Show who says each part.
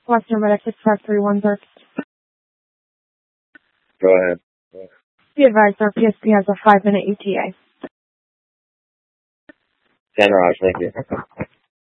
Speaker 1: Western Medic 6531, sir.
Speaker 2: Go ahead.
Speaker 1: Be advised, our PSP has a 5-minute ETA.
Speaker 2: 10 Raj, thank you.